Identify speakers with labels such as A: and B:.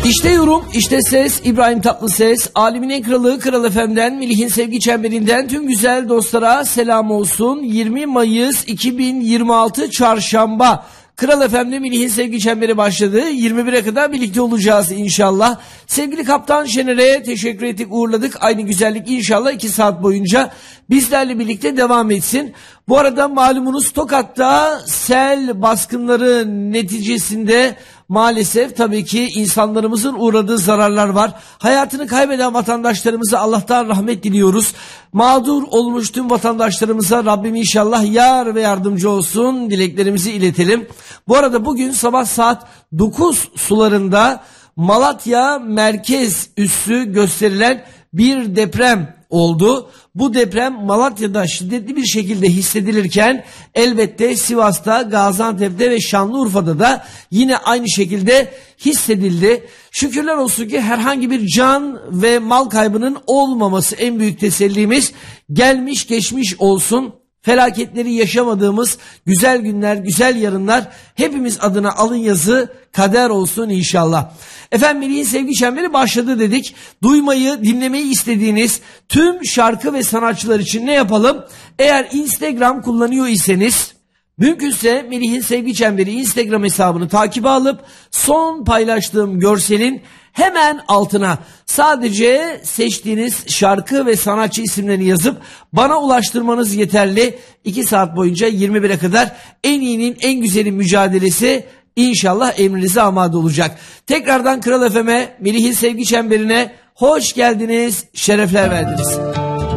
A: İşte yorum, işte ses, İbrahim Tatlıses, Alemin en kralı Kral FM'den, Melih'in sevgi çemberinden tüm güzel dostlara selam olsun. 20 Mayıs 2026 Çarşamba. Kral FM'de Melih'in sevgi çemberi başladı. 21'e kadar birlikte olacağız inşallah. Sevgili Kaptan Şener'e teşekkür ettik, uğurladık. Aynı güzellik inşallah 2 saat boyunca bizlerle birlikte devam etsin. Bu arada malumunuz Tokat'ta sel baskınları neticesinde maalesef tabii ki insanlarımızın uğradığı zararlar var. Hayatını kaybeden vatandaşlarımıza Allah'tan rahmet diliyoruz. Mağdur olmuş tüm vatandaşlarımıza Rabbim inşallah yar ve yardımcı olsun, dileklerimizi iletelim. Bu arada bugün sabah saat 9 sularında Malatya merkez üssü gösterilen bir deprem oldu. Bu deprem Malatya'da şiddetli bir şekilde hissedilirken elbette Sivas'ta, Gaziantep'te ve Şanlıurfa'da da yine aynı şekilde hissedildi. Şükürler olsun ki herhangi bir can ve mal kaybının olmaması en büyük tesellimiz. Gelmiş geçmiş olsun. Felaketleri yaşamadığımız güzel günler, güzel yarınlar hepimiz adına alın yazı kader olsun inşallah. Efendim Melih'in sevgi çemberi başladı dedik. Duymayı, dinlemeyi istediğiniz tüm şarkı ve sanatçılar için ne yapalım? Eğer Instagram kullanıyor iseniz mümkünse Melih'in sevgi çemberi Instagram hesabını takibe alıp son paylaştığım görselin hemen altına sadece seçtiğiniz şarkı ve sanatçı isimlerini yazıp bana ulaştırmanız yeterli. 2 saat boyunca 21'e kadar en iyinin en güzelin mücadelesi İnşallah emrinize amade olacak. Tekrardan Kral FM'e, Melih'in sevgi çemberine hoş geldiniz, şerefler verdiniz.